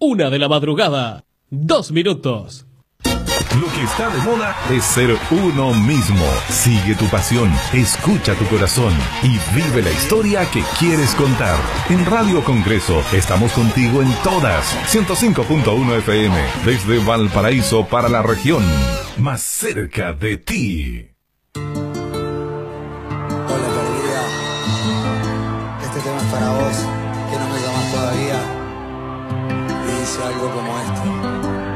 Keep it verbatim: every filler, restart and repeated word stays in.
Una de la madrugada, dos minutos. Lo que está de moda es ser uno mismo. Sigue tu pasión, escucha tu corazón y vive la historia que quieres contar. En Radio Congreso estamos contigo en todas. ciento cinco punto uno F M, desde Valparaíso para la región. Más cerca de ti. Hola perdida, este tema es para vos, que no me llamas todavía. Y dice algo como esto.